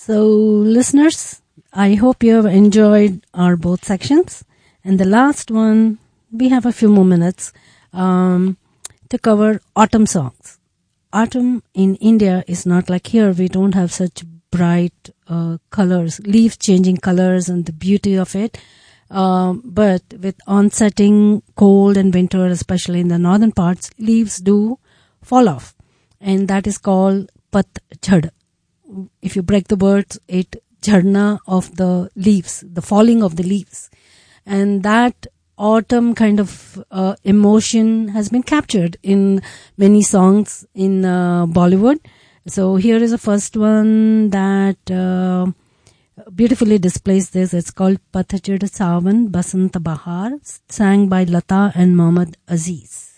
So, listeners, I hope you have enjoyed our both sections. And the last one, we have a few more minutes to cover autumn songs. Autumn in India is not like here. We don't have such bright colors, leaves changing colors and the beauty of it. But with onsetting cold and winter, especially in the northern parts, leaves do fall off. And that is called patchhad. If you break the words, it jharna of the leaves, the falling of the leaves. And that autumn kind of emotion has been captured in many songs in Bollywood. So here is the first one that beautifully displays this. It's called Patchhad Sawan Basant Bahar, sang by Lata and Mohammad Aziz.